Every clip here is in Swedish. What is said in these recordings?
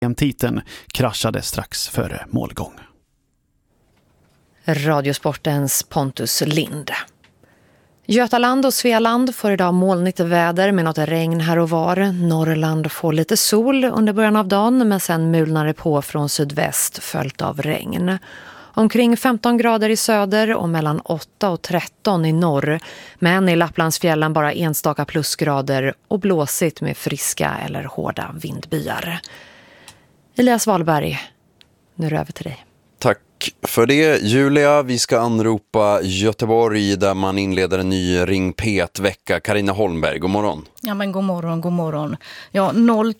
EM-titeln kraschade strax före målgång. Radiosportens Pontus Lind. Götaland och Svealand får idag molnigt väder med något regn här och var. Norrland får lite sol under början av dagen, men sen mulnar det på från sydväst följt av regn. Omkring 15 grader i söder och mellan 8 och 13 i norr. Men i Lapplandsfjällen bara enstaka plusgrader och blåsigt med friska eller hårda vindbyar. Elias Wahlberg, nu är det över till dig. Tack för det, Julia. Vi ska anropa Göteborg där man inleder en ny Ring P1-vecka. Carina Holmberg, god morgon. Ja, men god morgon, god morgon. Ja,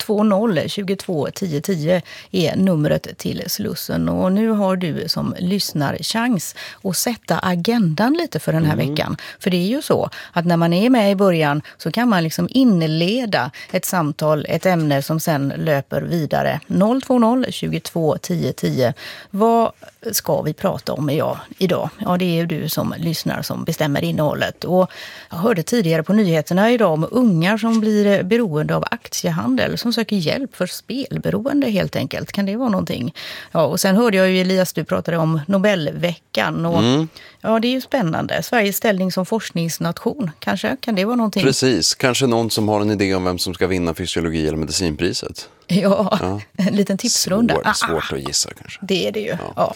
020 22 10 10 är numret till Slussen. Och nu har du som lyssnar chans att sätta agendan lite för den här veckan. För det är ju så att när man är med i början så kan man liksom inleda ett samtal, ett ämne som sen löper vidare. 020 22 10 10. Vad ska vi prata om idag? Ja, det är ju du som lyssnar som bestämmer innehållet. Och jag hörde tidigare på nyheterna idag om unga som blir beroende av aktiehandel, som söker hjälp för spelberoende helt enkelt. Kan det vara någonting? Ja, och sen hörde jag ju Elias, du pratade om Nobelveckan. Och ja, det är ju spännande. Sveriges ställning som forskningsnation, kanske? Kan det vara någonting? Precis, kanske någon som har en idé om vem som ska vinna fysiologi- eller medicinpriset. Ja, en liten tipsrunda. Svårt att gissa kanske. Det är det ju, ja.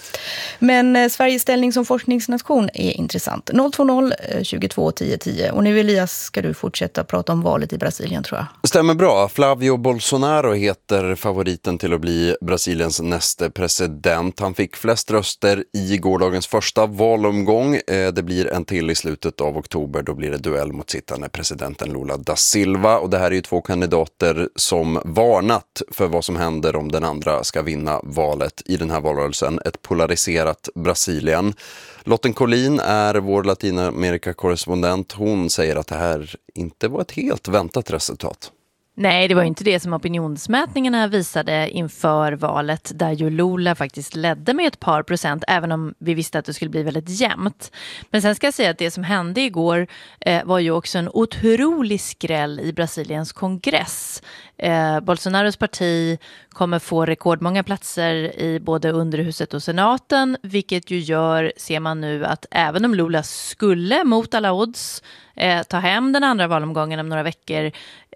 Men Sveriges ställning som forskningsnation är intressant. 020 22 10 10. Och nu Elias ska du fortsätta prata om valet i Brasilien, tror jag. Stämmer bra. Flavio Bolsonaro heter favoriten till att bli Brasiliens nästa president. Han fick flest röster i gårdagens första valomgång. Det blir en till i slutet av oktober. Då blir det duell mot sittande presidenten Lula da Silva. Och det här är ju två kandidater som varnat för vad som händer om den andra ska vinna valet i den här valrörelsen. Ett polariserat Brasilien. Lotten Collin är vår Latinamerika-korrespondent. Hon säger att det här inte var ett helt väntat resultat. Nej, det var inte det som opinionsmätningarna visade inför valet, där ju Lula faktiskt ledde med ett par procent, även om vi visste att det skulle bli väldigt jämnt. Men sen ska jag säga att det som hände igår var ju också en otrolig skräll i Brasiliens kongress. Bolsonaros parti kommer få rekordmånga platser i både underhuset och senaten, vilket ju gör, ser man nu, att även om Lula skulle mot alla odds ta hem den andra valomgången om några veckor,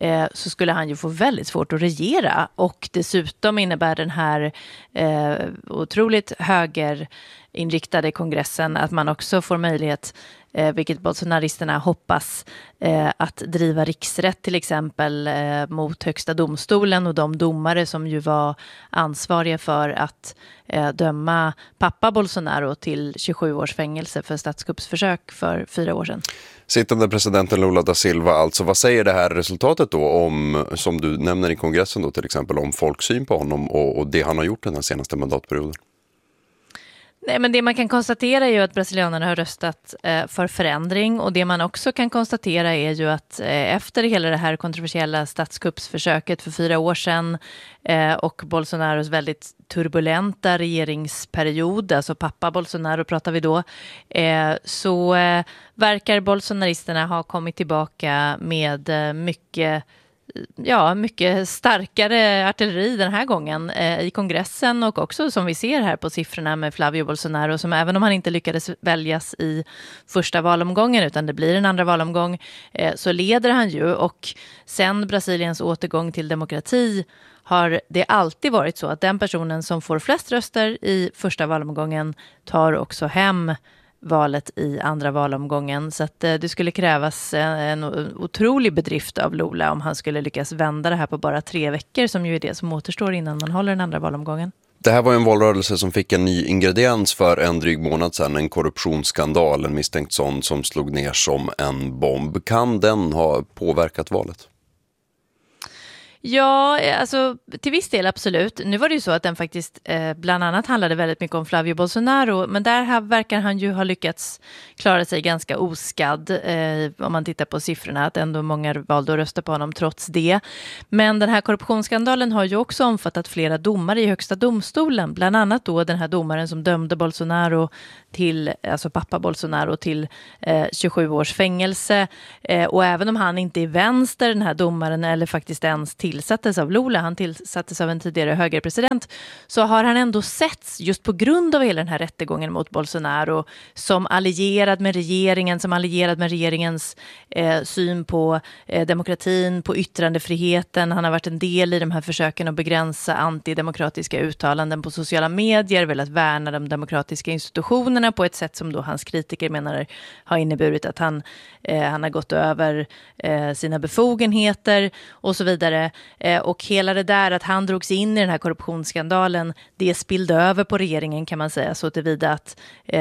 så skulle han ju få väldigt svårt att regera. Och dessutom innebär den här otroligt högerinriktade kongressen att man också får möjlighet, vilket bolsonaristerna hoppas, att driva riksrätt till exempel mot högsta domstolen och de domare som ju var ansvariga för att döma pappa Bolsonaro till 27 års fängelse för statskuppsförsök för 4 år sedan. Sittande presidenten Lula da Silva, alltså vad säger det här resultatet då om, som du nämner i kongressen då till exempel, om folksyn på honom och det han har gjort den här senaste mandatperioden? Nej, men det man kan konstatera är ju att brasilianerna har röstat för förändring, och det man också kan konstatera är ju att efter hela det här kontroversiella statskuppsförsöket för 4 år sedan och Bolsonaros väldigt turbulenta regeringsperiod, alltså pappa Bolsonaro pratar vi då, så verkar bolsonaristerna ha kommit tillbaka med mycket starkare artilleri den här gången i kongressen, och också som vi ser här på siffrorna med Flavio Bolsonaro, som även om han inte lyckades väljas i första valomgången utan det blir en andra valomgång, så leder han ju. Och sen Brasiliens återgång till demokrati har det alltid varit så att den personen som får flest röster i första valomgången tar också hem valet i andra valomgången. Så att det skulle krävas en otrolig bedrift av Lula om han skulle lyckas vända det här på bara 3 veckor, som ju är det som återstår innan man håller den andra valomgången. Det här var en valrörelse som fick en ny ingrediens för en dryg månad sedan, en korruptionsskandal, en misstänkt sån som slog ner som en bomb. Kan den ha påverkat valet? Ja, alltså till viss del absolut. Nu var det ju så att den faktiskt bland annat handlade väldigt mycket om Flavio Bolsonaro, men där verkar han ju ha lyckats klara sig ganska oskadd om man tittar på siffrorna, att ändå många valde att rösta på honom trots det. Men den här korruptionsskandalen har ju också omfattat flera domare i högsta domstolen, bland annat då den här domaren som dömde Bolsonaro till, alltså pappa Bolsonaro, till 27 års fängelse. Och även om han inte är vänster, den här domaren, eller faktiskt ens tillsattes av Lula, han tillsattes av en tidigare högerpresident, så har han ändå setts just på grund av hela den här rättegången mot Bolsonaro som allierad med regeringen, som allierad med regeringens syn på demokratin, på yttrandefriheten. Han har varit en del i de här försöken att begränsa antidemokratiska uttalanden på sociala medier, velat värna de demokratiska institutionerna på ett sätt som då hans kritiker menar har inneburit att han har gått över sina befogenheter och så vidare. Och hela det där att han drogs in i den här korruptionsskandalen, det spillde över på regeringen kan man säga, så tillvida att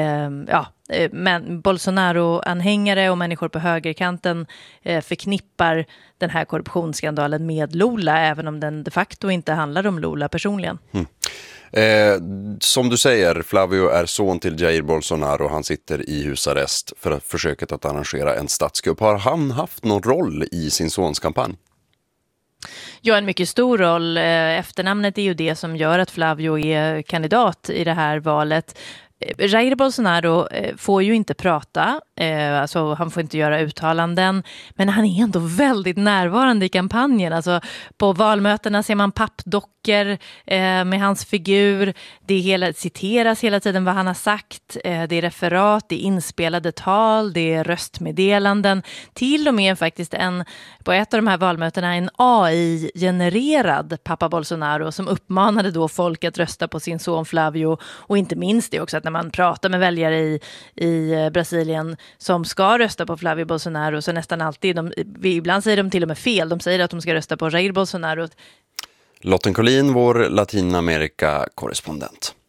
men Bolsonaro-anhängare och människor på högerkanten förknippar den här korruptionsskandalen med Lula, även om den de facto inte handlar om Lula personligen. Som du säger, Flavio är son till Jair Bolsonaro. Han sitter i husarrest för försöket att arrangera en statskupp. Har han haft någon roll i sin sons kampanj? Ja, en mycket stor roll. Efternamnet är ju det som gör att Flavio är kandidat i det här valet. Jair Bolsonaro får ju inte prata, alltså han får inte göra uttalanden, men han är ändå väldigt närvarande i kampanjen. Alltså på valmötena ser man pappdockor med hans figur, citeras hela tiden vad han har sagt, det är referat, det är inspelade tal, det är röstmeddelanden, till och med faktiskt på ett av de här valmötena en AI-genererad pappa Bolsonaro som uppmanade då folk att rösta på sin son Flavio, och inte minst det också att när man pratar med väljare i Brasilien som ska rösta på Flavio Bolsonaro, så nästan alltid, ibland säger de till och med fel, de säger att de ska rösta på Jair Bolsonaro. Lotten Collin, vår Latinamerika-korrespondent.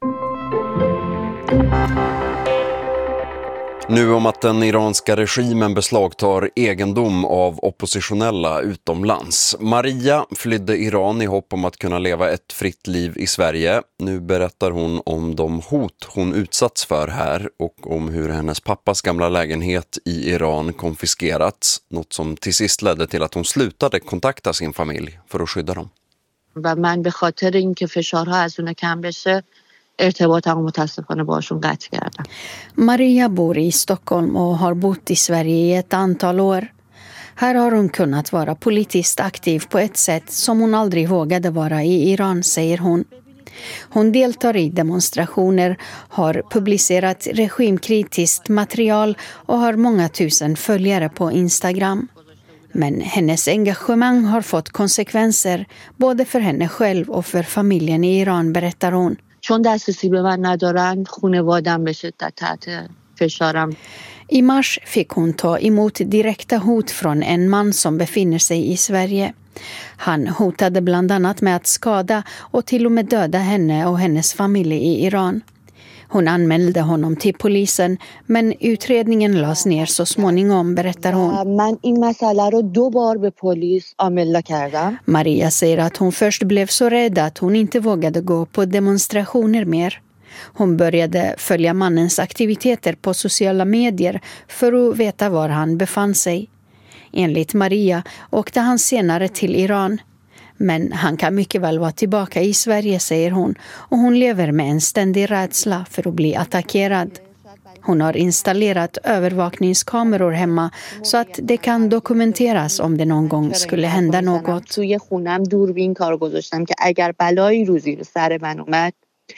Nu om att den iranska regimen beslagtar egendom av oppositionella utomlands. Maria flydde Iran i hopp om att kunna leva ett fritt liv i Sverige. Nu berättar hon om de hot hon utsatts för här och om hur hennes pappas gamla lägenhet i Iran konfiskerats. Något som till sist ledde till att hon slutade kontakta sin familj för att skydda dem. و من به خاطر اینکه فشارها از اون کم بشه ارتباطم متاسفانه باشون قطع کردم. Maria bor i Stockholm och har bott i Sverige i ett antal år. Här har hon kunnat vara politiskt aktiv på ett sätt som hon aldrig vågade vara i Iran, säger hon. Hon deltar i demonstrationer, har publicerat regimkritiskt material och har många tusen följare på Instagram. Men hennes engagemang har fått konsekvenser både för henne själv och för familjen i Iran, berättar hon. چون دسترسی به من ندارن خانواده‌ام به شدت تحت فشارم. I mars fick hon ta emot direkta hot från en man som befinner sig i Sverige. Han hotade bland annat med att skada och till och med döda henne och hennes familj i Iran. Hon anmälde honom till polisen, men utredningen lades ner så småningom, berättar hon. من این مسئله رو 2 بار به پلیس آملا کردم. Maria säger att hon först blev så rädd att hon inte vågade gå på demonstrationer mer. Hon började följa mannens aktiviteter på sociala medier för att veta var han befann sig. Enligt Maria åkte han senare till Iran. Men han kan mycket väl vara tillbaka i Sverige, säger hon, och hon lever med en ständig rädsla för att bli attackerad. Hon har installerat övervakningskameror hemma så att det kan dokumenteras om det någon gång skulle hända något. توی خونم دوربین کار گذاشتم که اگر بلایی روزی رو سر من اومد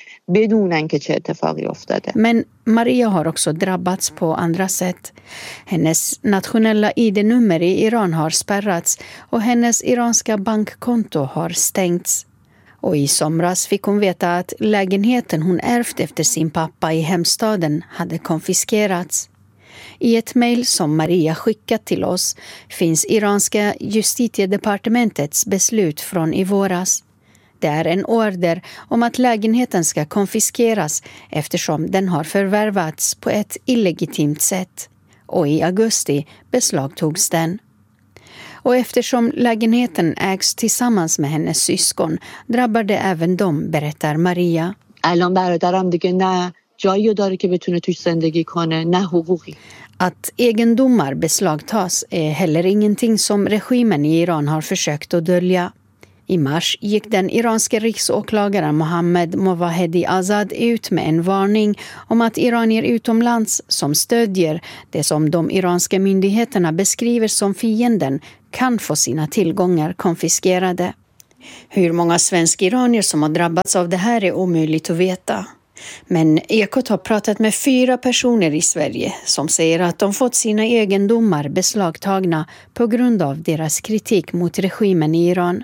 بدونن که چه اتفاقی افتاده. Men Maria har också drabbats på andra sätt. Hennes nationella ID-nummer i Iran har spärrats och hennes iranska bankkonto har stängts. Och i somras fick hon veta att lägenheten hon ärvt efter sin pappa i hemstaden hade konfiskerats. I ett mejl som Maria skickat till oss finns iranska justitiedepartementets beslut från i våras. Det är en order om att lägenheten ska konfiskeras eftersom den har förvärvats på ett illegitimt sätt. Och i augusti beslagtogs den. Och eftersom lägenheten ägs tillsammans med hennes syskon drabbar det även dem, berättar Maria. الان برادرم دیگه نه جایی داره که بتونه توش زندگی کنه نه حقوقی. Att egendomar beslagtas är heller ingenting som regimen i Iran har försökt att dölja. I mars gick den iranske riksåklagaren Mohammad Mowahedi Azad ut med en varning om att iranier utomlands som stödjer det som de iranska myndigheterna beskriver som fienden kan få sina tillgångar konfiskerade. Hur många svenska iranier som har drabbats av det här är omöjligt att veta. Men Ekot har pratat med 4 personer i Sverige som säger att de fått sina egendomar beslagtagna på grund av deras kritik mot regimen i Iran.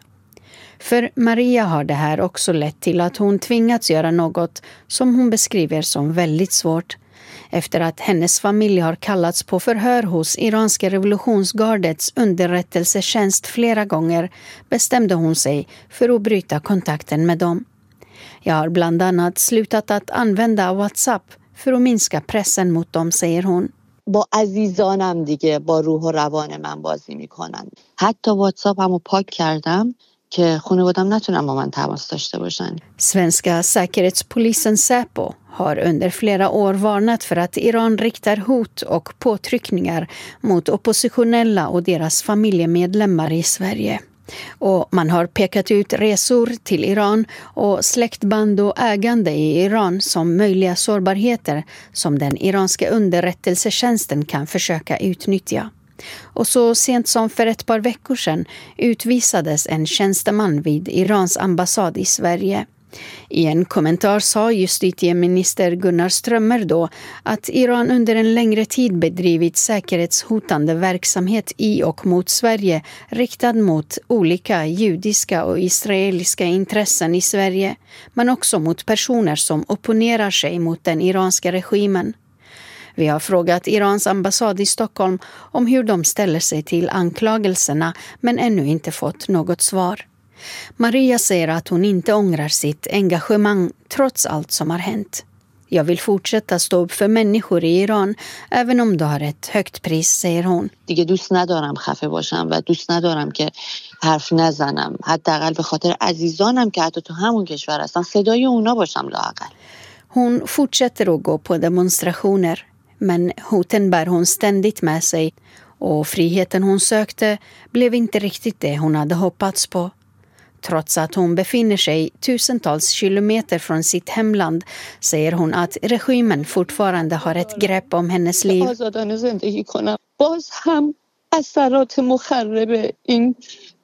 För Maria har det här också lett till att hon tvingats göra något som hon beskriver som väldigt svårt. Efter att hennes familj har kallats på förhör hos iranska revolutionsgardets underrättelsetjänst flera gånger bestämde hon sig för att bryta kontakten med dem. Jag har bland annat slutat att använda WhatsApp för att minska pressen mot dem, säger hon. با عزیزانم دیگه با روح و روان من بازی میکنن. حتی واتساپمو پاک کردم که خانواده‌ام نتونن با من تماس داشته باشن. Svenska säkerhetspolisen Säpo har under flera år varnat för att Iran riktar hot och påtryckningar mot oppositionella och deras familjemedlemmar i Sverige. Och man har pekat ut resor till Iran och släktband och ägande i Iran som möjliga sårbarheter som den iranska underrättelsetjänsten kan försöka utnyttja. Och så sent som för ett par veckor sedan utvisades en tjänsteman vid Irans ambassad i Sverige. I en kommentar sa justitieminister Gunnar Strömmer då att Iran under en längre tid bedrivit säkerhetshotande verksamhet i och mot Sverige riktad mot olika judiska och israeliska intressen i Sverige, men också mot personer som opponerar sig mot den iranska regimen. Vi har frågat Irans ambassad i Stockholm om hur de ställer sig till anklagelserna men ännu inte fått något svar. Maria säger att hon inte ångrar sitt engagemang trots allt som har hänt. Jag vill fortsätta stå upp för människor i Iran även om det har ett högt pris, säger hon. دیگه دوست ندارم خفه باشم و دوست ندارم که حرف نزنم. حداقل به خاطر عزیزانم که حتی تو همون کشور هستن صدای اونا باشم لااقل. Hon fortsätter att gå på demonstrationer, men hoten bär hon ständigt med sig och friheten hon sökte blev inte riktigt det hon hade hoppats på. Trots att hon befinner sig tusentals kilometer från sitt hemland säger hon att regimen fortfarande har ett grepp om hennes liv. آزادانه زندگی کنم. باز هم اثرات مخرب این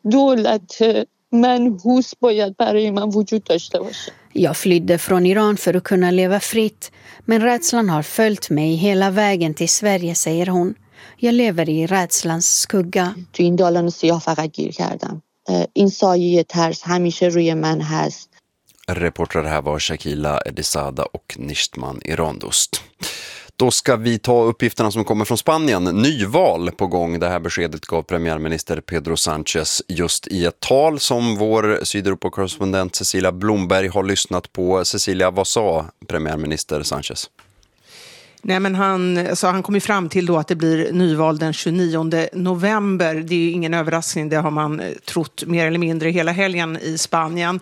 دولت منحوس باید برای من وجود داشته باشه. Jag flydde från Iran för att kunna leva fritt, men rädslan har följt mig hela vägen till Sverige, säger hon. Jag lever i rädslans skugga. تو این دالان سیاه فقط گیر کردم. این سایه ترس همیشه روی من هست. Reporter här var Shakila Edisada och Nishtman Irandost. Då ska vi ta uppgifterna som kommer från Spanien. Nyval på gång. Det här beskedet gav premiärminister Pedro Sánchez just i ett tal som vår Sydeuropa-korrespondent Cecilia Blomberg har lyssnat på. Cecilia, vad sa premiärminister Sánchez? Nej, men han kom ju fram till då att det blir nyval den 29 november. Det är ju ingen överraskning, det har man trott mer eller mindre hela helgen i Spanien.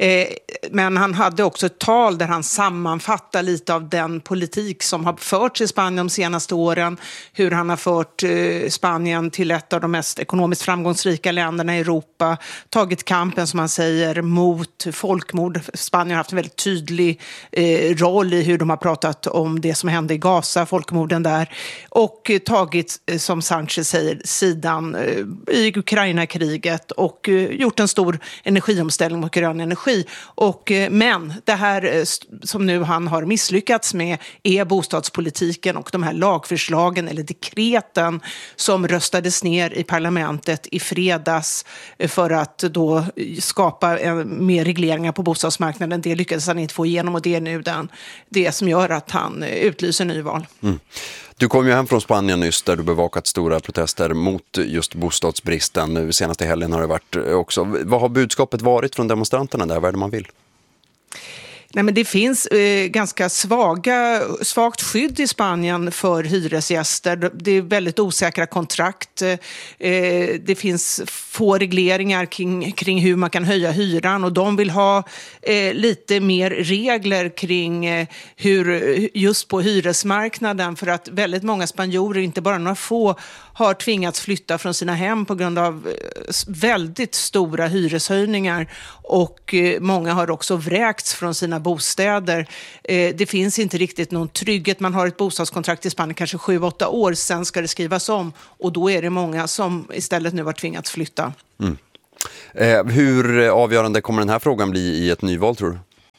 Men han hade också ett tal där han sammanfattar lite av den politik som har förts i Spanien de senaste åren. Hur han har fört Spanien till ett av de mest ekonomiskt framgångsrika länderna i Europa. Tagit kampen, som han säger, mot folkmord. Spanien har haft en väldigt tydlig roll i hur de har pratat om det som hände i Gaza, folkmorden där, och tagit, som Sánchez säger, sidan i Ukraina-kriget och gjort en stor energiomställning mot grön energi. Men det här som nu han har misslyckats med är bostadspolitiken och de här lagförslagen eller dekreten som röstades ner i parlamentet i fredags för att då skapa mer regleringar på bostadsmarknaden. Det lyckades han inte få igenom och det är nu det som gör att han utlyser nyval. Mm. Du kom ju hem från Spanien nyss där du bevakat stora protester mot just bostadsbristen. Nu senaste helgen har det varit också. Vad har budskapet varit från demonstranterna där? Vad är det man vill? Nej, men det finns ganska svagt skydd i Spanien för hyresgäster. Det är väldigt osäkra kontrakt. Det finns få regleringar kring hur man kan höja hyran, och de vill ha lite mer regler kring just på hyresmarknaden, för att väldigt många spanjorer, inte bara några få, har tvingats flytta från sina hem på grund av väldigt stora hyreshöjningar, och många har också vräkts från sina bostäder. Det finns inte riktigt någon trygghet. Man har ett bostadskontrakt i Spanien kanske 7-8 år, sen ska det skrivas om, och då är det många som istället nu har tvingats flytta. Hur avgörande kommer den här frågan bli i ett nyval, tror du?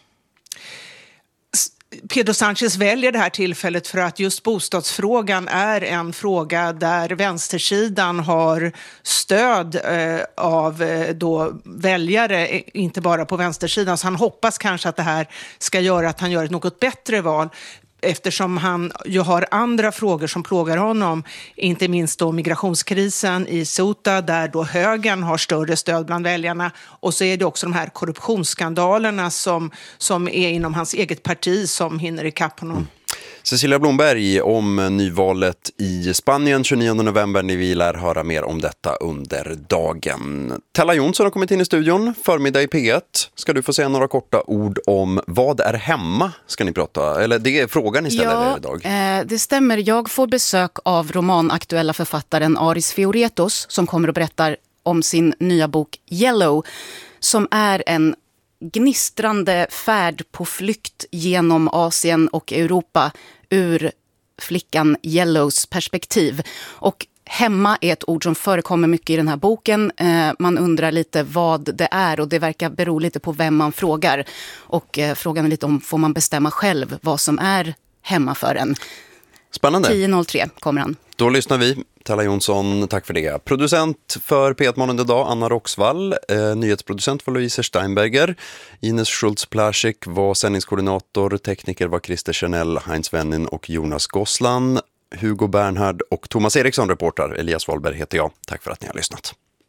Pedro Sánchez väljer det här tillfället för att just bostadsfrågan är en fråga där vänstersidan har stöd av väljare, inte bara på vänstersidan. Så han hoppas kanske att det här ska göra att han gör ett något bättre val, eftersom han ju har andra frågor som plågar honom, inte minst då migrationskrisen i Ceuta, där då högern har större stöd bland väljarna, och så är det också de här korruptionsskandalerna som är inom hans eget parti som hinner ikapp honom. Cecilia Blomberg om nyvalet i Spanien 29 november. Ni vill höra mer om detta under dagen. Tella Jonsson har kommit in i studion. Förmiddag i P1. Ska du få säga några korta ord om vad är hemma? Ska ni prata? Eller det är frågan ni ställer idag. Det stämmer. Jag får besök av romanaktuella författaren Aris Fioretos, som kommer och berättar om sin nya bok Yellow, som är en gnistrande färd på flykt genom Asien och Europa ur flickan Yellows perspektiv. Och hemma är ett ord som förekommer mycket i den här boken. Man undrar lite vad det är, och det verkar bero lite på vem man frågar. Och frågan är lite om får man bestämma själv vad som är hemma för en. Spännande. 10.03 kommer han. Då lyssnar vi. Tella Jonsson, tack för det. Producent för P1 Morgon idag, Anna Roxvall. Nyhetsproducent var Louise Steinberger. Ines Schultz-Plasik var sändningskoordinator. Tekniker var Christer Chanel, Heinz Wennin och Jonas Gosslan. Hugo Bernhard och Thomas Eriksson, reporter. Elias Wahlberg heter jag. Tack för att ni har lyssnat.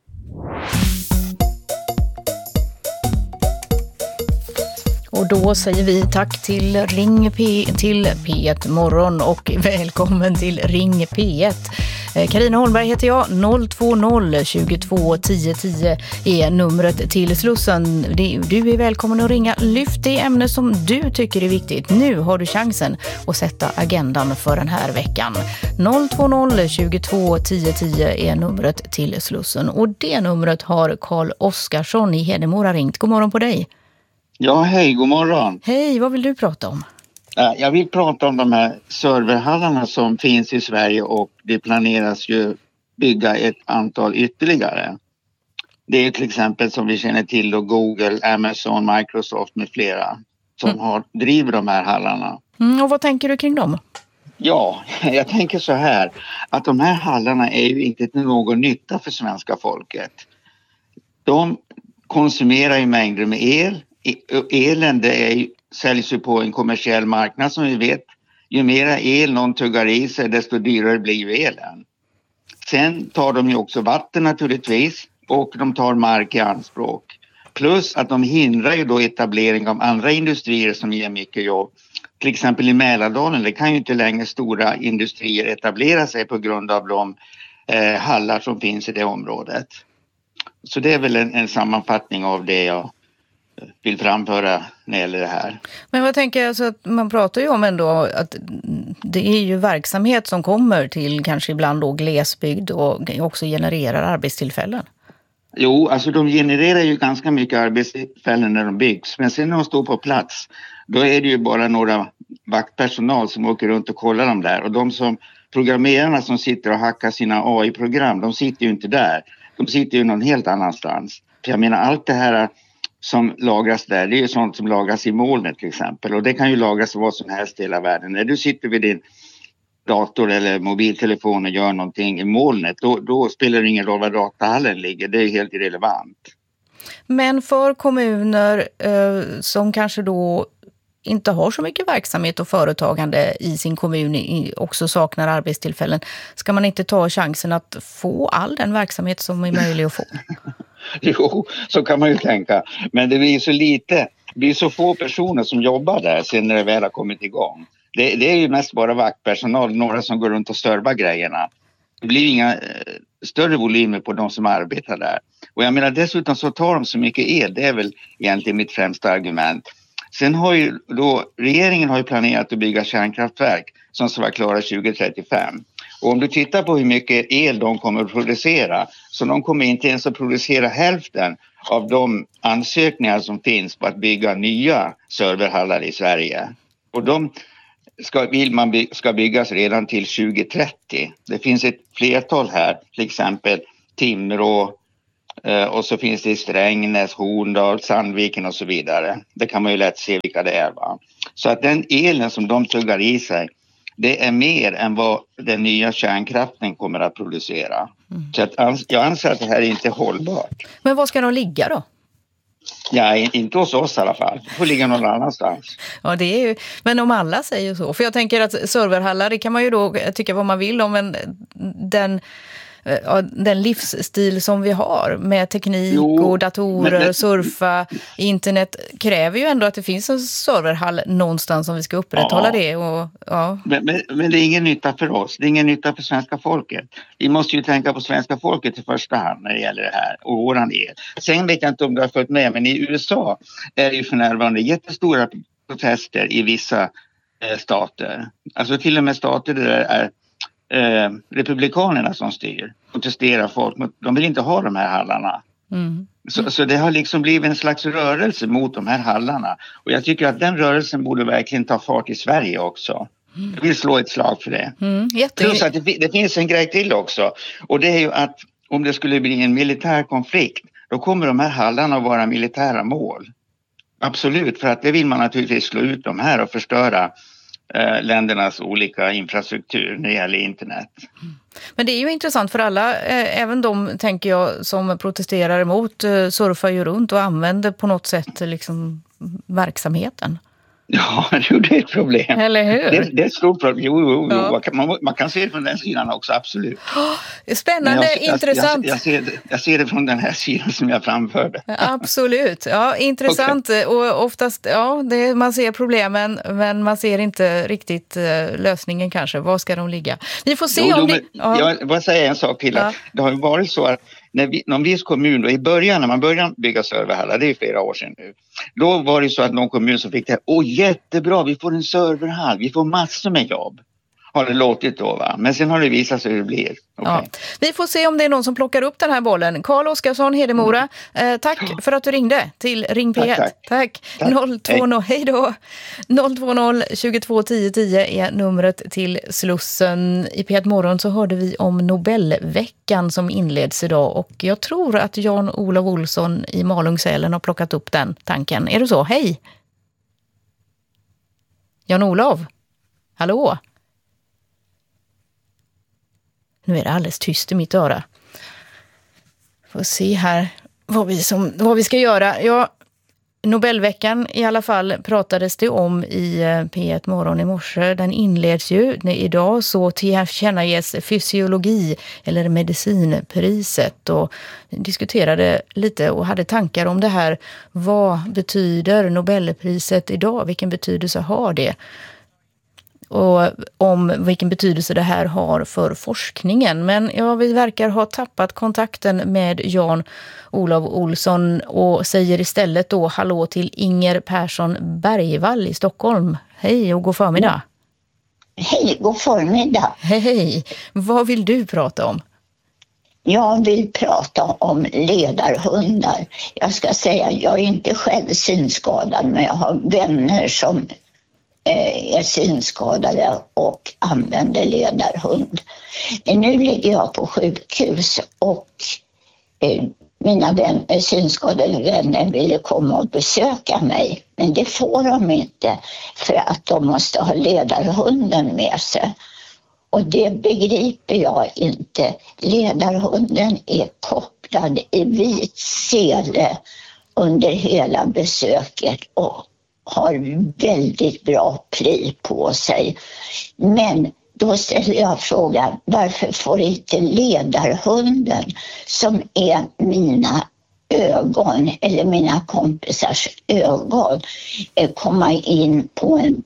Och då säger vi tack till till P1 Morgon och välkommen till Ring P1. Carina Holmberg heter jag. 020 22 10 10 är numret till Slussen. Du är välkommen att ringa. Lyft det ämne som du tycker är viktigt. Nu har du chansen att sätta agendan för den här veckan. 020 22 10 10 är numret till Slussen. Och det numret har Karl Oskarsson i Hedemora ringt. God morgon på dig. Ja, hej, god morgon. Hej, vad vill du prata om? Jag vill prata om de här serverhallarna som finns i Sverige, och det planeras ju bygga ett antal ytterligare. Det är till exempel, som vi känner till, då Google, Amazon, Microsoft med flera som driver de här hallarna. Och vad tänker du kring dem? Ja, jag tänker så här, att de här hallarna är ju inte till någon nytta för svenska folket. De konsumerar ju mängder med el. Elen säljs ju på en kommersiell marknad, som vi vet. Ju mera el någon tuggar i sig, desto dyrare blir ju elen. Sen tar de ju också vatten naturligtvis, och de tar mark i anspråk. Plus att de hindrar ju då etablering av andra industrier som ger mycket jobb. Till exempel i Mälardalen, det kan ju inte längre stora industrier etablera sig på grund av de hallar som finns i det området. Så det är väl en sammanfattning av det jag vill framföra när det gäller det här. Men vad tänker jag, så att man pratar ju om ändå att det är ju verksamhet som kommer till kanske ibland då glesbygd och också genererar arbetstillfällen. Jo, alltså de genererar ju ganska mycket arbetstillfällen när de byggs. Men sen när de står på plats, då är det ju bara några vaktpersonal som åker runt och kollar dem där. Och de som programmerarna som sitter och hackar sina AI-program, de sitter ju inte där. De sitter ju någon helt annanstans. För jag menar, allt det här som lagras där, det är ju sånt som lagras i molnet till exempel. Och det kan ju lagras vad som helst i hela världen. När du sitter vid din dator eller mobiltelefon och gör någonting i molnet, då spelar det ingen roll var datahallen ligger. Det är helt irrelevant. Men för kommuner som kanske då inte har så mycket verksamhet och företagande i sin kommun, också saknar arbetstillfällen. Ska man inte ta chansen att få all den verksamhet som är möjlig att få? Jo, så kan man ju tänka. Men det blir så få personer som jobbar där sen när det väl har kommit igång. Det är ju mest bara vaktpersonal, några som går runt och servar grejerna. Det blir inga större volymer på de som arbetar där. Och jag menar dessutom så tar de så mycket el, det är väl egentligen mitt främsta argument. Sen har ju då, regeringen har ju planerat att bygga kärnkraftverk som ska vara klara 2035. Och om du tittar på hur mycket el de kommer att producera, så de kommer inte ens att producera hälften av de ansökningar som finns på att bygga nya serverhallar i Sverige. Och de ska byggas redan till 2030. Det finns ett flertal här, till exempel Timrå och så finns det Strängnäs, Horndal, Sandviken och så vidare. Det kan man ju lätt se vilka det är, va? Så att den elen som de tuggar i sig, det är mer än vad den nya kärnkraften kommer att producera. Så att jag anser att det här är inte hållbart. Men var ska de ligga då? Ja, inte hos oss i alla fall. Det får ligga någon annanstans. Ja, det är ju, men om alla säger så. För jag tänker att serverhallar, det kan man ju då tycka vad man vill om, men den livsstil som vi har med teknik och datorer, surfa, internet kräver ju ändå att det finns en serverhall någonstans om vi ska upprätthålla det. Och, men det är ingen nytta för oss, det är ingen nytta för svenska folket. Vi måste ju tänka på svenska folket i första hand när det gäller det här och våran el. Sen vet jag inte om du har följt med, men i USA är det ju för närvarande jättestora protester i vissa stater. Alltså till och med stater där det är republikanerna som styr, protesterar folk, de vill inte ha de här hallarna. Så det har liksom blivit en slags rörelse mot de här hallarna, och jag tycker att den rörelsen borde verkligen ta fart i Sverige också. Jag vill slå ett slag för det. Plus att det finns en grej till också, och det är ju att om det skulle bli en militär konflikt, då kommer de här hallarna att vara militära mål. Absolut, för att det vill man naturligtvis slå ut de här och förstöra ländernas olika infrastruktur när det gäller internet. Men det är ju intressant för alla, även de tänker jag som protesterar emot surfar ju runt och använder på något sätt liksom verksamheten. Ja, det är ett problem. Eller hur? Det är ett stort problem. Jo. Ja. Man kan se det från den sidan också, absolut. Spännande, intressant. Jag ser det från den här sidan som jag framförde. Absolut, ja, intressant. Okay. Och oftast, man ser problemen, men man ser inte riktigt lösningen kanske. Var ska de ligga? Vi får se Jag vill säga en sak till. Att det har ju varit så att någon viss kommun då, i början när man började bygga serverhallar, det är flera år sedan nu, då var det så att någon kommun som fick det här, jättebra, vi får en serverhall, vi får massor med jobb, har det låtit då, va? Men sen har det visat sig hur det blir. Okay. Ja. Vi får se om det är någon som plockar upp den här bollen. Karl Oskarsson, Hedemora, tack för att du ringde till Ring P1. Tack. 020, hej då. 020 22 10 10 är numret till Slussen. I P1 Morgon så hörde vi om Nobelveckan som inleds idag, och jag tror att Jan-Olof Olsson i Malungssälen har plockat upp den tanken. Är det så? Hej! Jan-Olof? Hallå? Nu är det alldeles tyst i mitt öra. Får se här vad vi ska göra. Ja, Nobelveckan i alla fall pratades det om i P1 Morgon i morse. Den inleds ju idag, så tillkännages fysiologi eller medicinpriset, och diskuterade lite och hade tankar om det här. Vad betyder Nobelpriset idag? Vilken betydelse har det? Och om vilken betydelse det här har för forskningen. Men vi verkar ha tappat kontakten med Jan-Olof Olsson och säger istället då hallå till Inger Persson Bergvall i Stockholm. Hej och god förmiddag. Hej, god förmiddag. Hej, vad vill du prata om? Jag vill prata om ledarhundar. Jag ska säga, jag är inte själv synskadad, men jag har vänner som är synskadade och använder ledarhund. Men nu ligger jag på sjukhus, och mina synskadade vänner ville komma och besöka mig. Men det får de inte, för att de måste ha ledarhunden med sig. Och det begriper jag inte. Ledarhunden är kopplad i vit sele under hela besöket, och har väldigt bra pli på sig. Men då ställer jag frågan, varför får inte ledarhunden, som är mina ögon eller mina kompisars ögon, komma in på en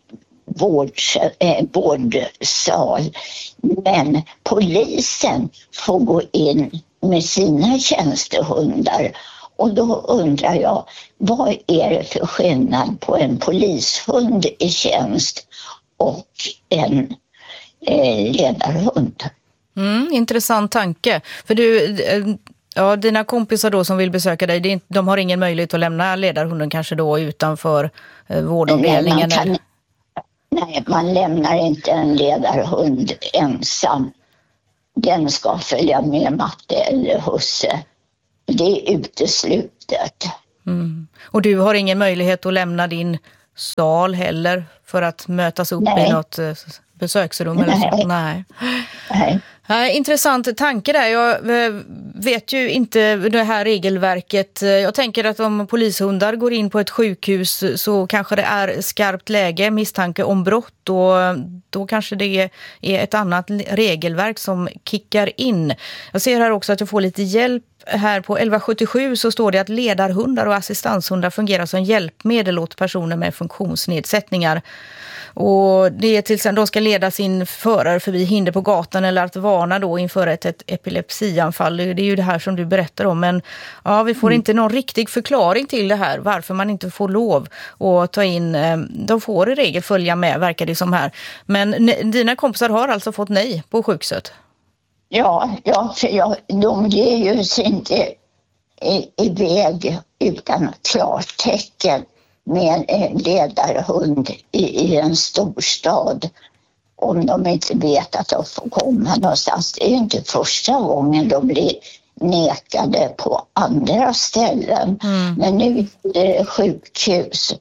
vårdsal, men polisen får gå in med sina tjänstehundar. Och då undrar jag, vad är det för skillnad på en polishund i tjänst och en ledarhund? Intressant tanke. För dina kompisar då som vill besöka dig, de har ingen möjlighet att lämna ledarhunden kanske då utanför vårdavdelningen? Nej, man lämnar inte en ledarhund ensam. Den ska följa med Matte eller husse. Det är uteslutet. Och du har ingen möjlighet att lämna din sal heller för att mötas upp i något besöksrum? Eller så? Nej. Intressant tanke där. Jag vet ju inte det här regelverket. Jag tänker att om polishundar går in på ett sjukhus så kanske det är skarpt läge, misstanke om brott, och då kanske det är ett annat regelverk som kickar in. Jag ser här också att jag får lite hjälp. Här på 1177 så står det att ledarhundar och assistanshundar fungerar som hjälpmedel åt personer med funktionsnedsättningar. Och det är till de ska leda sin förare förbi hinder på gatan eller att varna då inför ett epilepsianfall. Det är ju det här som du berättar om. Men ja, vi får inte någon riktig förklaring till det här. Varför man inte får lov att ta in. De får i regel följa med, verkar det som här. Men dina kompisar har alltså fått nej på sjukhuset? Ja, de ger ju sig inte iväg utan klart tecken med en ledarhund i en storstad om de inte vet att de får komma någonstans. Det är ju inte första gången de blir nekade på andra ställen. Men nu är det sjukhus.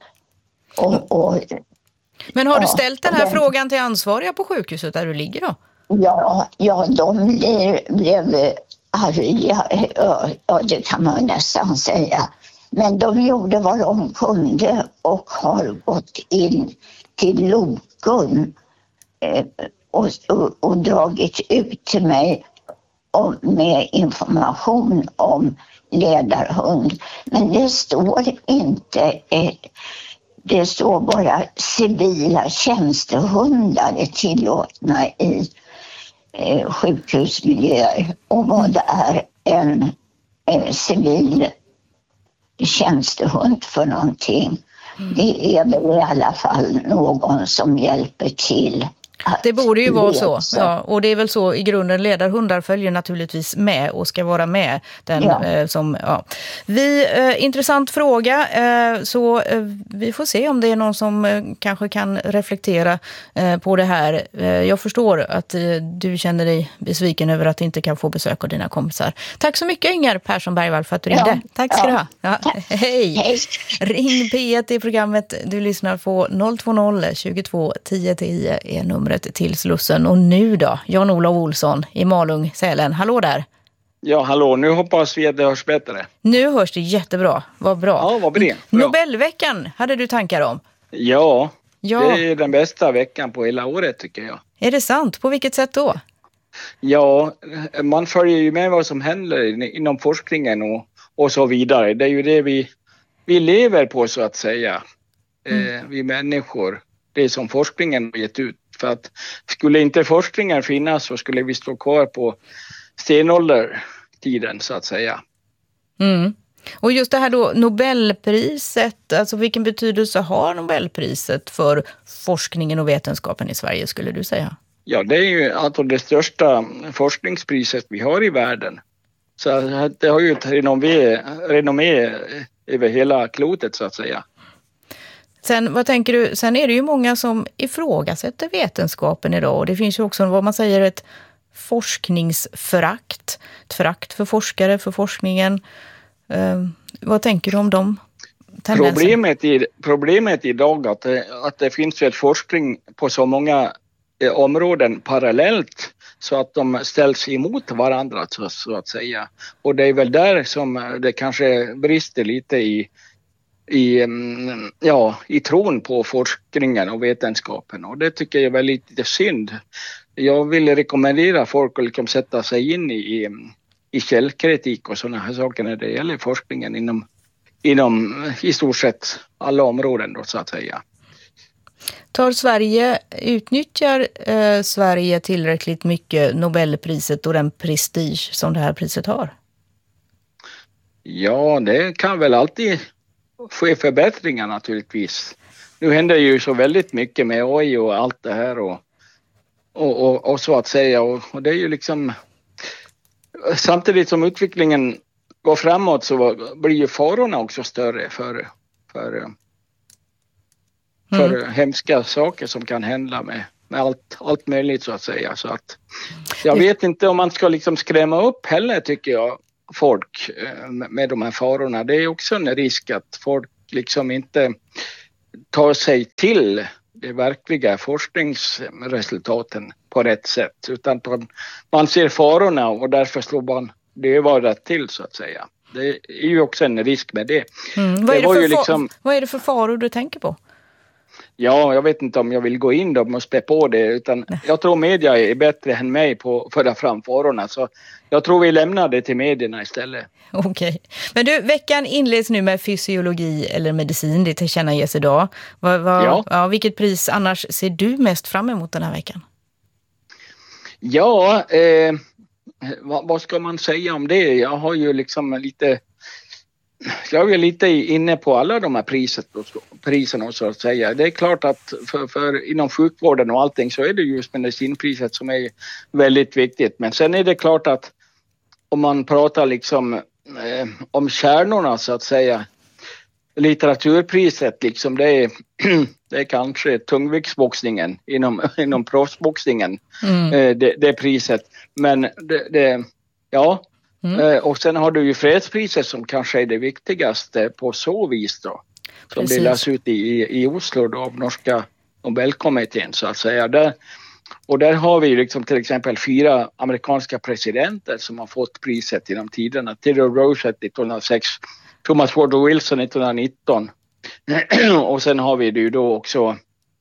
Men har du ställt den här frågan till ansvariga på sjukhuset där du ligger då? Ja, de blev arga, ja, det kan man nästan säga. Men de gjorde vad de kunde och har gått in till Lokun och dragit ut till mig med information om ledarhund. Men det står inte, det står bara civila tjänstehundar är tillåtna i sjukhusmiljöer. Och vad är en civil tjänstehund för någonting? Det är väl i alla fall någon som hjälper till. Det borde ju vara så. Ja, och det är väl så i grunden, ledarhundar följer naturligtvis med och ska vara med. Intressant fråga, så vi får se om det är någon som kanske kan reflektera på det här. Jag förstår att du känner dig besviken över att du inte kan få besök av dina kompisar. Tack så mycket, Inger Persson Bergvall, för att du ringde. Tack ska du ha. Ja, hej. Ring P1 i programmet. Du lyssnar på 020 22 10 10 är numret till Slussen. Och nu då, Jan-Olof Olsson i Malung, Sälen. Hallå där. Ja, hallå. Nu hoppas vi att det hörs bättre. Nu hörs det jättebra. Vad bra. Ja, vad bra. Nobelveckan hade du tankar om? Ja, det är den bästa veckan på hela året tycker jag. Är det sant? På vilket sätt då? Ja, man följer ju med vad som händer inom forskningen och så vidare. Det är ju det vi lever på så att säga. Vi människor. Det som forskningen har gett ut. För att skulle inte forskningen finnas så skulle vi stå kvar på stenåldertiden så att säga. Och just det här då, Nobelpriset, alltså vilken betydelse har Nobelpriset för forskningen och vetenskapen i Sverige skulle du säga? Ja, det är ju alltså det största forskningspriset vi har i världen. Så det har ju ett renommé över hela klotet så att säga. Sen, vad tänker du? Sen är det ju många som ifrågasätter vetenskapen idag. Och det finns ju också vad man säger ett forskningsförakt. Ett förakt för forskare, för forskningen. Vad tänker du om dem? Problemet idag att det finns ett forskning på så många områden parallellt så att de ställs emot varandra så att säga. Och det är väl där som det kanske brister lite i i tron på forskningen och vetenskapen, och det tycker jag är väldigt lite synd. Jag vill rekommendera folk att liksom sätta sig in i källkritik och sådana här saker när det gäller forskningen inom i stort sett alla områden då, så att säga. Utnyttjar Sverige tillräckligt mycket Nobelpriset och den prestige som det här priset har? Ja, det kan väl alltid ske förbättringar naturligtvis. Nu händer ju så väldigt mycket med AI och allt det här och så att säga, och det är ju liksom samtidigt som utvecklingen går framåt så blir ju farorna också större för hemska saker som kan hända med allt möjligt så att säga. Så att jag vet inte om man ska liksom skrämma upp heller, tycker jag, folk med de här farorna. Det är också en risk att folk liksom inte tar sig till de verkliga forskningsresultaten på rätt sätt, utan man ser farorna och därför slår man dövörat till så att säga. Det är ju också en risk med det. Vad är det för faror du tänker på? Ja, jag vet inte om jag vill gå in då och spä på det, utan jag tror media är bättre än mig på att föra fram farorna, så jag tror vi lämnar det till medierna istället. Okej. Men du, veckan inleds nu med fysiologi eller medicin, det tillkännages idag. Vilket pris annars ser du mest fram emot den här veckan? Ja, vad ska man säga om det? Jag har ju liksom jag är lite inne på alla de här priserna så att säga. Det är klart att för inom sjukvården och allting så är det just medicinpriset som är väldigt viktigt. Men sen är det klart att om man pratar liksom om kärnorna så att säga, litteraturpriset liksom det är kanske tungviktsboxningen inom proffsboxningen, det priset. Men och sen har du ju fredspriset som kanske är det viktigaste på så vis då. Som delas ut i Oslo då, av norska Nobelkommittén så att säga. Där har vi liksom till exempel 4 amerikanska presidenter som har fått priset genom tiderna. Theodore Roosevelt 1906, Thomas Woodrow Wilson 1919 och sen har vi det ju då också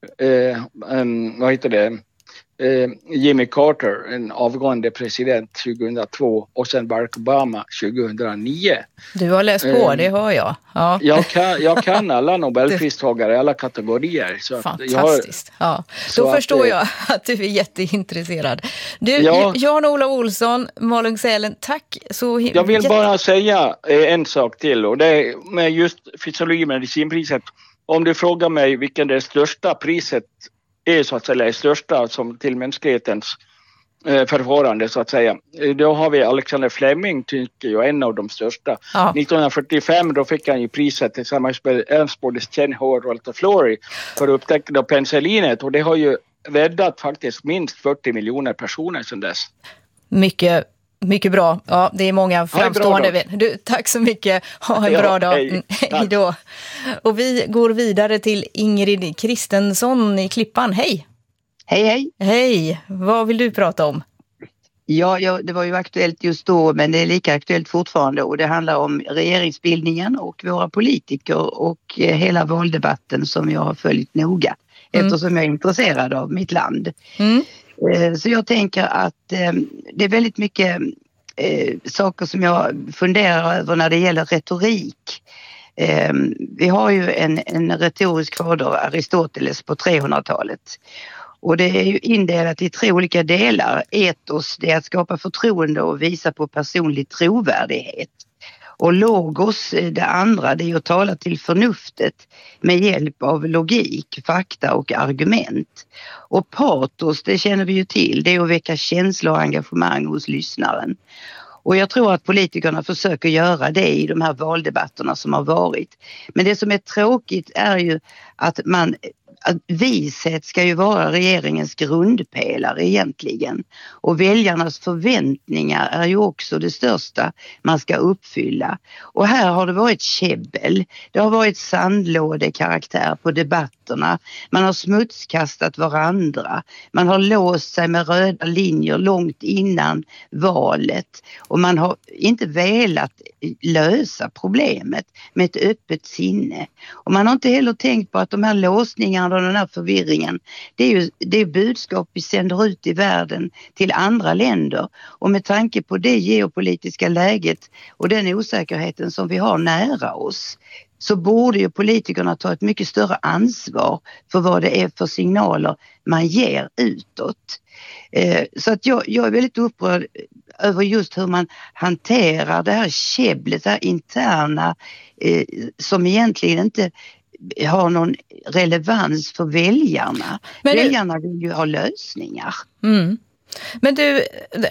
Jimmy Carter, en avgående president 2002, och sen Barack Obama 2009. Du har läst på, det hör jag. Ja. Jag kan alla Nobelpristagare i alla kategorier. Så fantastiskt. Då förstår jag att du är jätteintresserad. Du, Jan-Olof Olsson, Malung-Sälen, tack. Jag vill bara säga en sak till, och det är med just fysiologi och medicinpriset. Om du frågar mig vilken det största priset är så att säga, är största som till mänsklighetens förfarande så att säga. Då har vi Alexander Fleming, tycker jag, en av de största. 1945 då fick han ju priset tillsammans med Ernst Chen-Howard Walter Florey för upptäckten av penicillinet, och det har ju räddat faktiskt minst 40 miljoner personer sedan dess. Mycket bra. Ja, det är många framstående. Du, tack så mycket. Ha en bra dag. Hej då. Och vi går vidare till Ingrid Kristensson i Klippan. Hej. Hej. Hej. Vad vill du prata om? Ja, det var ju aktuellt just då, men det är lika aktuellt fortfarande, och det handlar om regeringsbildningen och våra politiker och hela valdebatten som jag har följt noga eftersom jag är intresserad av mitt land. Så jag tänker att det är väldigt mycket saker som jag funderar över när det gäller retorik. Vi har ju en retorisk fader, Aristoteles, på 300-talet. Och det är ju indelat i 3 olika delar. Etos, det är att skapa förtroende och visa på personlig trovärdighet. Och logos, det andra, det är att tala till förnuftet med hjälp av logik, fakta och argument. Och patos, det känner vi ju till, det är att väcka känslor och engagemang hos lyssnaren. Och jag tror att politikerna försöker göra det i de här valdebatterna som har varit. Men det som är tråkigt är ju att man vishet ska ju vara regeringens grundpelare egentligen. Och väljarnas förväntningar är ju också det största man ska uppfylla. Och här har det varit käbbel. Det har varit sandlådekaraktär på debatterna. Man har smutskastat varandra. Man har låst sig med röda linjer långt innan valet. Och man har inte velat lösa problemet med ett öppet sinne. Och man har inte heller tänkt på att de här låsningarna och den här förvirringen, det är budskap vi sänder ut i världen till andra länder. Och med tanke på det geopolitiska läget och den osäkerheten som vi har nära oss, så borde ju politikerna ta ett mycket större ansvar för vad det är för signaler man ger utåt. Så att jag är väldigt upprörd över just hur man hanterar det här käbblet, det här interna som egentligen inte har någon relevans för väljarna. Väljarna vill ju ha lösningar. Mm. Men du,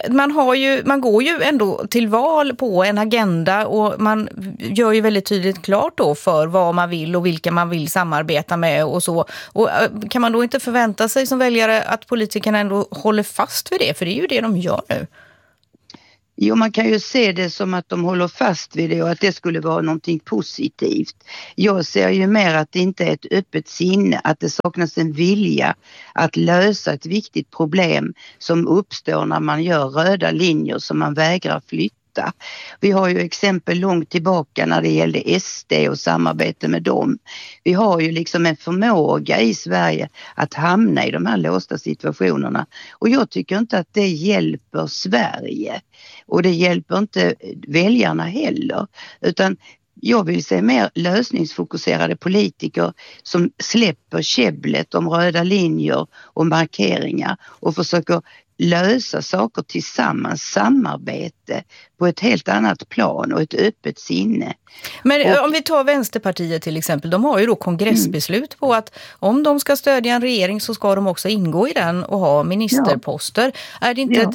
man går ju ändå till val på en agenda och man gör ju väldigt tydligt klart då för vad man vill och vilka man vill samarbeta med och så. Och kan man då inte förvänta sig som väljare att politikerna ändå håller fast vid det? För det är ju det de gör nu. Jo, man kan ju se det som att de håller fast vid det och att det skulle vara någonting positivt. Jag ser ju mer att det inte är ett öppet sinne, att det saknas en vilja att lösa ett viktigt problem som uppstår när man gör röda linjer som man vägrar flytta. Vi har ju exempel långt tillbaka när det gällde SD och samarbete med dem. Vi har ju liksom en förmåga i Sverige att hamna i de här låsta situationerna. Och jag tycker inte att det hjälper Sverige. Och det hjälper inte väljarna heller. Utan jag vill se mer lösningsfokuserade politiker som släpper käbblet om röda linjer och markeringar och försöker lösa saker tillsammans, samarbete på ett helt annat plan och ett öppet sinne. Men om vi tar Vänsterpartiet till exempel, de har ju då kongressbeslut på att om de ska stödja en regering så ska de också ingå i den och ha ministerposter. Ja. Är det inte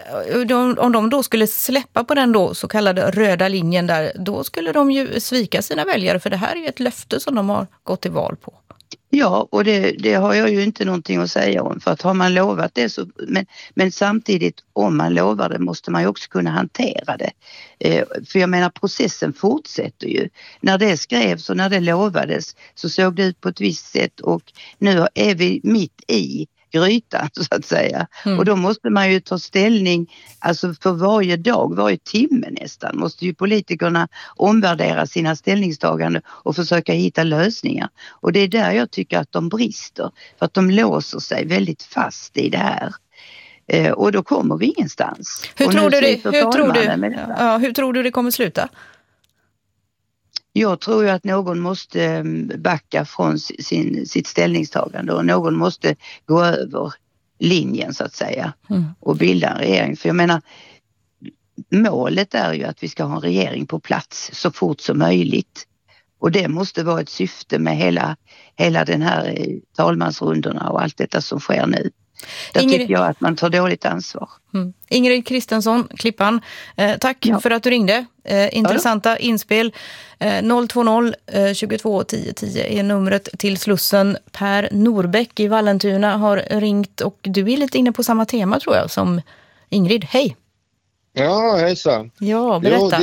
om de då skulle släppa på den då så kallade röda linjen där, då skulle de ju svika sina väljare, för det här är ju ett löfte som de har gått till val på. Ja, och det har jag ju inte någonting att säga om, för att har man lovat det så, men samtidigt om man lovar det måste man ju också kunna hantera det. För jag menar, processen fortsätter ju. När det skrevs och när det lovades så såg det ut på ett visst sätt och nu är vi mitt i grytan så att säga. Mm. Och då måste man ju ta ställning, alltså för varje dag, varje timme nästan, måste ju politikerna omvärdera sina ställningstaganden och försöka hitta lösningar. Och det är där jag tycker att de brister, för att de låser sig väldigt fast i det här. Och då kommer vi ingenstans. Hur tror du det kommer sluta? Jag tror ju att någon måste backa från sitt ställningstagande och någon måste gå över linjen så att säga och bilda en regering. För jag menar, målet är ju att vi ska ha en regering på plats så fort som möjligt. Och det måste vara ett syfte med hela den här talmansrundorna och allt detta som sker nu. Där tycker jag att man tar dåligt ansvar. Ingrid Kristensson, Klippan, tack för att du ringde. Intressanta inspel. 020 22 10 10 är numret till Slussen. Per Norbäck i Vallentuna har ringt och du är lite inne på samma tema tror jag som Ingrid. Hej! Ja, hejsan. Ja, berätta.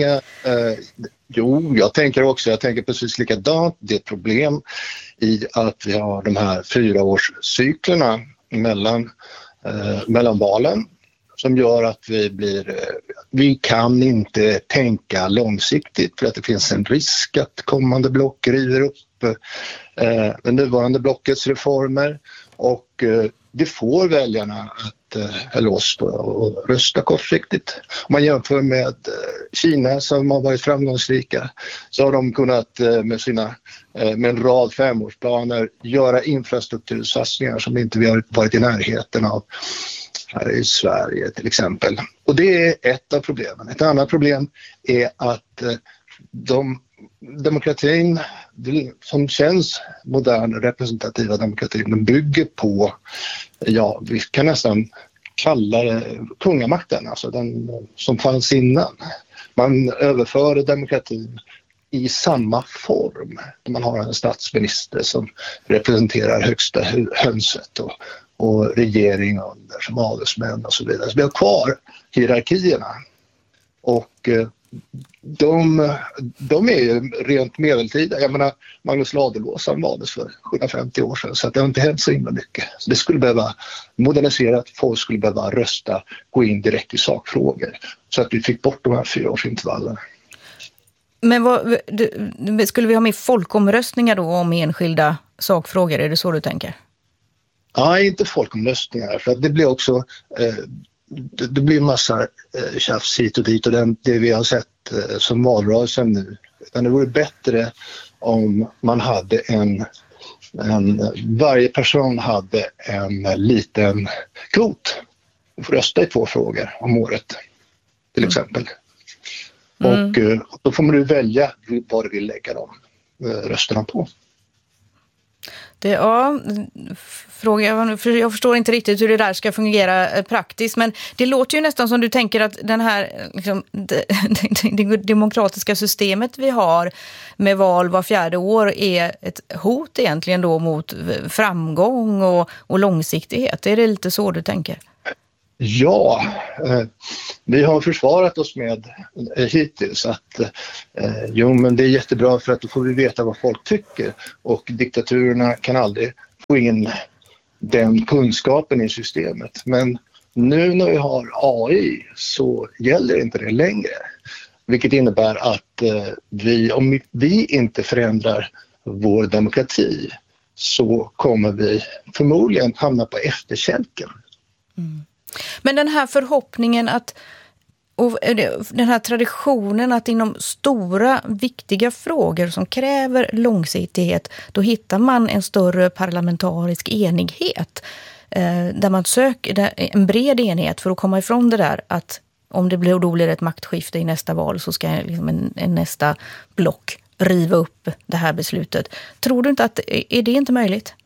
Jag tänker precis likadant. Det är ett problem i att vi har de här 4-årscyklerna mellan valen som gör att vi kan inte tänka långsiktigt för att det finns en risk att kommande block river upp det nuvarande blockets reformer och det får väljarna att rösta kortsiktigt. Om man jämför med Kina som har varit framgångsrika så har de kunnat med en rad 5-årsplaner göra infrastruktursatsningar som inte vi har varit i närheten av här i Sverige till exempel. Och det är ett av problemen. Ett annat problem är att demokratin som känns modern representativa demokratin, den bygger på, vi kan nästan kalla det kungamakten, alltså den som fanns innan. Man överför demokratin i samma form. Man har en statsminister som representerar högsta hönset och regering under som adelsmän och så vidare. Så vi har kvar hierarkierna. Och de är ju rent medeltida. Jag menar, Magnus Ladulås valdes för 750 år sedan, så att det har inte hänt så himla mycket. Så det skulle behöva moderniserat, folk skulle behöva rösta, gå in direkt i sakfrågor. Så att vi fick bort de här 4-årsintervallerna. Men skulle vi ha med folkomröstningar då om enskilda sakfrågor? Är det så du tänker? Ja, inte folkomröstningar. För att det blir också... Det blir en massa tjafs hit och dit, och det vi har sett som valrörelsen nu. Utan det vore bättre om man hade varje person hade en liten kvot. Du får rösta i 2 frågor om året till exempel. Och då får man ju välja vad du vill lägga de rösterna på. Jag förstår inte riktigt hur det där ska fungera praktiskt, men det låter ju nästan som du tänker att den här det demokratiska systemet vi har med val var 4:e år är ett hot egentligen då mot framgång och långsiktighet. Är det lite så du tänker? Ja, vi har försvarat oss med hittills att men det är jättebra för att då får vi veta vad folk tycker, och diktaturerna kan aldrig få in den kunskapen i systemet. Men nu när vi har AI så gäller inte det längre, vilket innebär att om vi inte förändrar vår demokrati så kommer vi förmodligen hamna på efterkälken. Men den här förhoppningen och den här traditionen att inom stora viktiga frågor som kräver långsiktighet, då hittar man en större parlamentarisk enighet där man söker en bred enighet för att komma ifrån det där att om det blir ett maktskifte i nästa val så ska liksom en nästa block riva upp det här beslutet. Tror du inte att är det inte möjligt?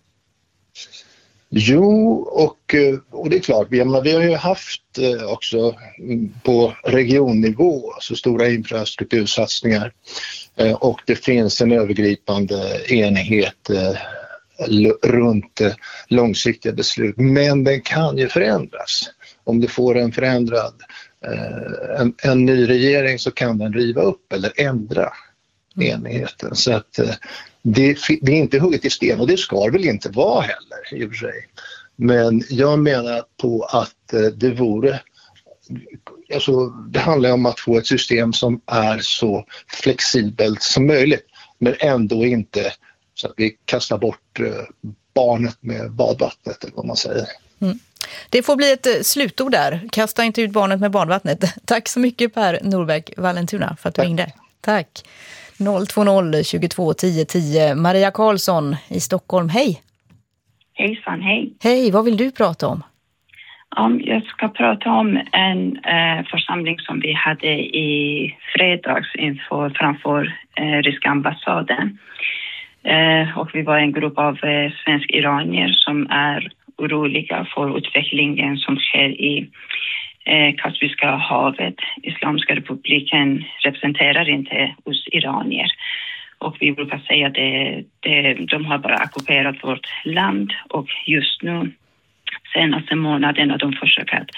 Jo, och det är klart, vi har ju haft också på regionnivå så stora infrastruktursatsningar, och det finns en övergripande enighet runt långsiktiga beslut, men den kan ju förändras. Om du får en förändrad en ny regering så kan den riva upp eller ändra enigheten, så att det är inte hugget i sten, och det ska väl inte vara heller i och för sig. Men jag menar på att det vore, alltså det handlar om att få ett system som är så flexibelt som möjligt, men ändå inte så att vi kastar bort barnet med badvattnet eller vad man säger. Det får bli ett slutord där. Kasta inte ut barnet med badvattnet. Tack så mycket Per Norberg Vallentuna för att du ringde. Tack. 020 22 10 10. Maria Karlsson i Stockholm, hej! Hejsan, hej! Hej, vad vill du prata om? Jag ska prata om en församling som vi hade i fredags framför ryska ambassaden. Och vi var en grupp av svensk-iranier som är oroliga för utvecklingen som sker i Kaspiska havet. Islamiska republiken representerar inte oss iranier. Och vi brukar säga att de har bara ockuperat vårt land, och just nu senaste månaden har de försökt att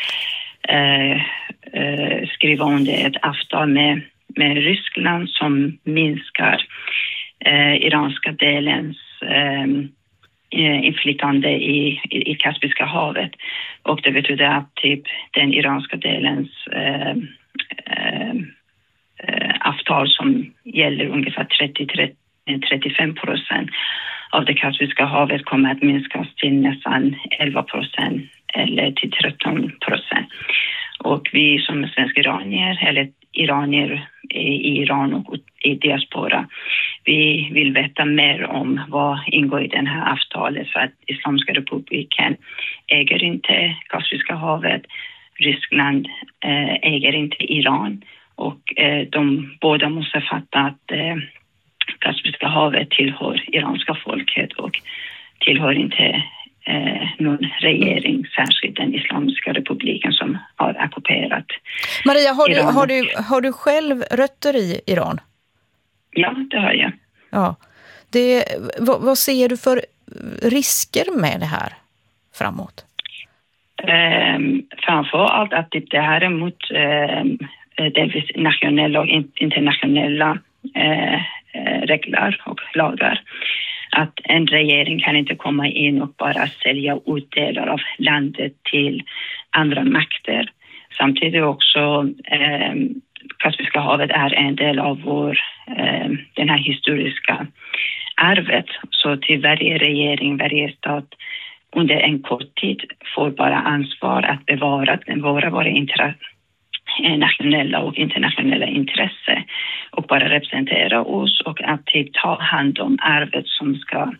skriva under ett avtal med Ryssland som minskar iranska delens inflytande i Kaspiska havet, och det betyder att typ den iranska delens avtal som gäller ungefär 30-35% av det Kaspiska havet kommer att minskas till nästan 11% eller till 13%. Och vi som svenska iranier eller iranier i Iran och i diaspora, vi vill veta mer om vad ingår i den här avtalet, för att Islamiska republiken äger inte Kaspiska havet, Ryssland äger inte Iran, och de båda måste fatta att Kaspiska havet tillhör iranska folket och tillhör inte någon regering, särskilt den Islamiska republiken som har ockuperat Maria, Iran. har du själv rötter i Iran? Ja, det har jag. Ja. Vad ser du för risker med det här framåt? Framför allt att det här är mot delvis nationella och internationella regler och lagar. Att en regering kan inte komma in och bara sälja ut delar av landet till andra makter. Samtidigt också Kaspiska havet är en del av den här historiska arvet. Så till varje regering, varje stat under en kort tid får bara ansvar att bevara våra nationella och internationella intresse och bara representera oss och att ta hand om arvet som ska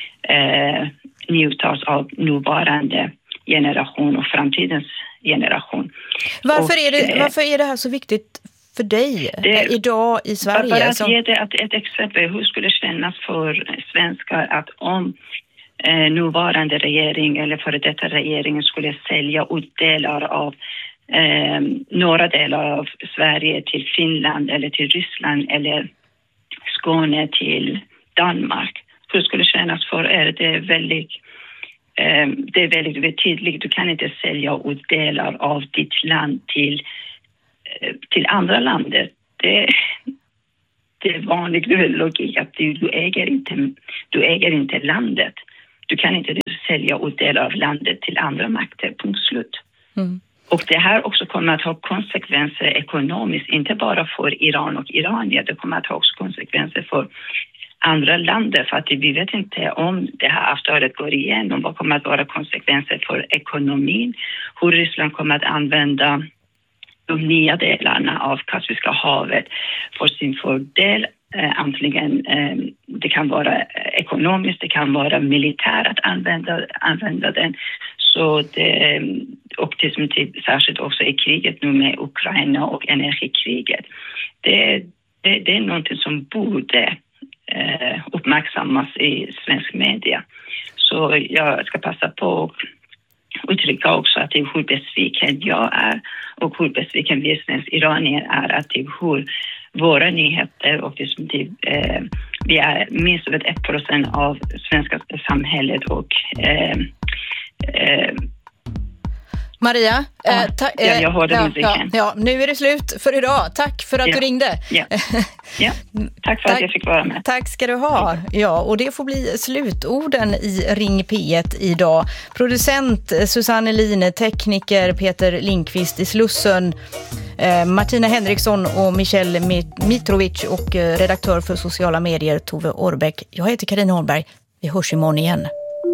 njutas av nuvarande generation och framtidens generation. Varför är det här så viktigt för dig idag i Sverige? Bara att ge det ett exempel. Hur skulle det kännas för svenskar att om nuvarande regering eller före detta regeringen skulle sälja ut delar av några delar av Sverige till Finland eller till Ryssland eller Skåne till Danmark. Hur skulle det kännas för er? Det är väldigt tydligt. Du kan inte sälja ut delar av ditt land till andra länder. Det är vanlig logik att du äger inte landet. Du kan inte sälja ut delar av landet till andra makter, punkt slut. Mm. Och det här också kommer att ha konsekvenser ekonomiskt, inte bara för Iran och iranier. Det kommer att ha också konsekvenser för andra länder, för att vi vet inte om det här avtalet går igenom. Vad kommer att vara konsekvenser för ekonomin? Hur Ryssland kommer att använda de nya delarna av Kaspiska havet för sin fördel. Antingen det kan vara ekonomiskt, det kan vara militärt att använda den. Så och det som särskilt också i kriget nu med Ukraina och energikriget. Det är någonting som borde uppmärksammas i svensk media. Så jag ska passa på att uttrycka också att det är hur besviken jag är och hur besviken vi svenska iranier är att det är hur våra nyheter och det som vi är minst över 1% av svenska samhället och Maria, jag hörde musiken. Ja, nu är det slut för idag. Tack för att du ringde. Ja. Tack för att jag fick vara med. Tack ska du ha. Ja, och det får bli slutorden i Ring P1 idag. Producent Susanne Line, tekniker Peter Lindqvist i Slussen, Martina Henriksson och Michelle Mitrovic och redaktör för sociala medier Tove Orbeck. Jag heter Karin Holmberg. Vi hörs imorgon igen.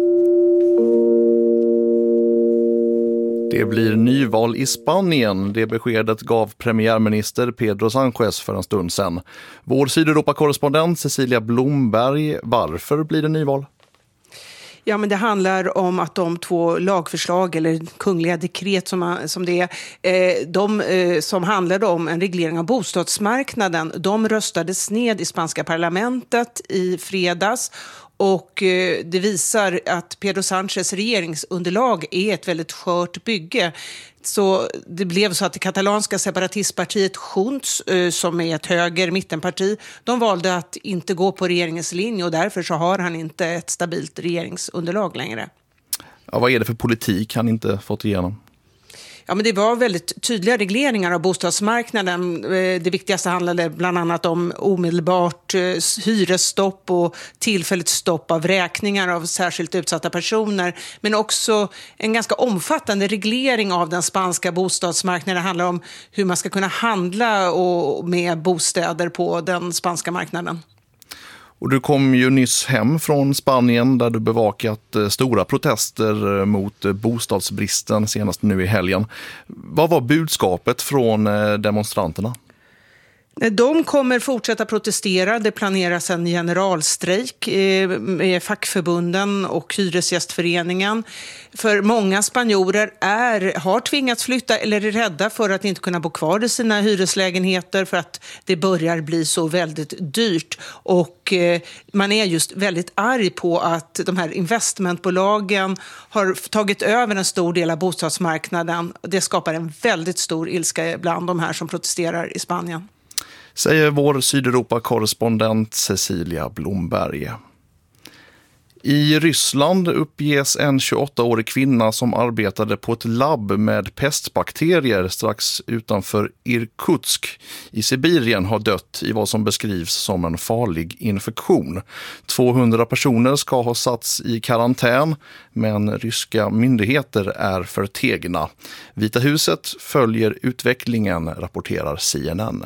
Det blir nyval i Spanien. Det beskedet gav premiärminister Pedro Sánchez för en stund sedan. Vår Sydeuropa-korrespondent Cecilia Blomberg, varför blir det nyval? Ja, men det handlar om att de 2 lagförslag eller kungliga dekret som det är, de som handlade om en reglering av bostadsmarknaden, de röstades ned i spanska parlamentet i fredags. Och det visar att Pedro Sánchez regeringsunderlag är ett väldigt skört bygge. Så det blev så att det katalanska separatistpartiet Junts, som är ett höger-mittenparti, de valde att inte gå på regeringens linje och därför så har han inte ett stabilt regeringsunderlag längre. Ja, vad är det för politik han inte fått igenom? Ja, men det var väldigt tydliga regleringar av bostadsmarknaden. Det viktigaste handlade bland annat om omedelbart hyresstopp och tillfälligt stopp av räkningar av särskilt utsatta personer. Men också en ganska omfattande reglering av den spanska bostadsmarknaden. Det handlar om hur man ska kunna handla med bostäder på den spanska marknaden. Och du kom ju nyss hem från Spanien där du bevakat stora protester mot bostadsbristen senast nu i helgen. Vad var budskapet från demonstranterna? De kommer fortsätta protestera. Det planeras en generalstrejk med fackförbunden och hyresgästföreningen. För många spanjorer har tvingats flytta eller är rädda för att inte kunna bo kvar i sina hyreslägenheter för att det börjar bli så väldigt dyrt. Och man är just väldigt arg på att de här investmentbolagen har tagit över en stor del av bostadsmarknaden. Det skapar en väldigt stor ilska bland de här som protesterar i Spanien. säger vår Sydeuropa-korrespondent Cecilia Blomberg. I Ryssland uppges en 28-årig kvinna som arbetade på ett labb med pestbakterier strax utanför Irkutsk i Sibirien ha dött i vad som beskrivs som en farlig infektion. 200 personer ska ha satts i karantän, men ryska myndigheter är förtegna. Vita huset följer utvecklingen, rapporterar CNN.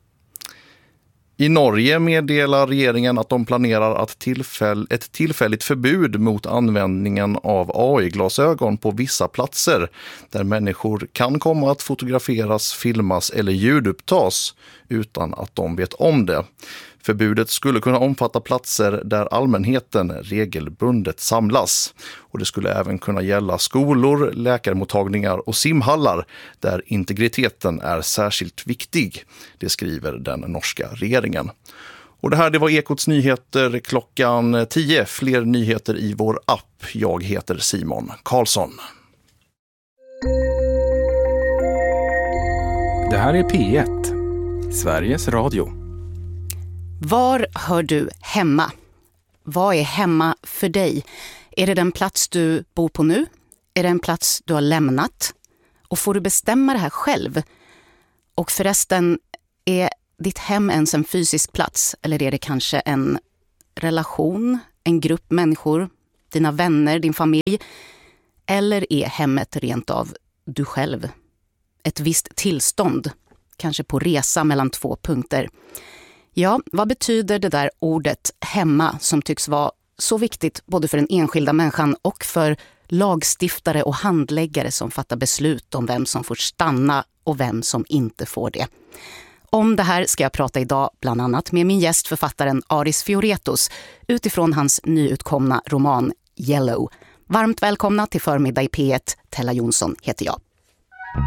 I Norge meddelar regeringen att de planerar att ett tillfälligt förbud mot användningen av AI-glasögon på vissa platser där människor kan komma att fotograferas, filmas eller ljudupptas utan att de vet om det. Förbudet skulle kunna omfatta platser där allmänheten regelbundet samlas. Och det skulle även kunna gälla skolor, läkarmottagningar och simhallar där integriteten är särskilt viktig. Det skriver den norska regeringen. Och det var Ekots nyheter klockan 10. Fler nyheter i vår app. Jag heter Simon Karlsson. Det här är P1, Sveriges Radio. Var hör du hemma? Vad är hemma för dig? Är det den plats du bor på nu? Är det en plats du har lämnat? Och får du bestämma det här själv? Och förresten, är ditt hem ens en fysisk plats? Eller är det kanske en relation, en grupp människor, dina vänner, din familj? Eller är hemmet rent av du själv? Ett visst tillstånd, kanske på resa mellan 2 punkter. Ja, vad betyder det där ordet hemma som tycks vara så viktigt både för den enskilda människan och för lagstiftare och handläggare som fattar beslut om vem som får stanna och vem som inte får det? Om det här ska jag prata idag bland annat med min gäst, författaren Aris Fioretos, utifrån hans nyutkomna roman Yellow. Varmt välkomna till Förmiddag i P1. Tella Jonsson heter jag.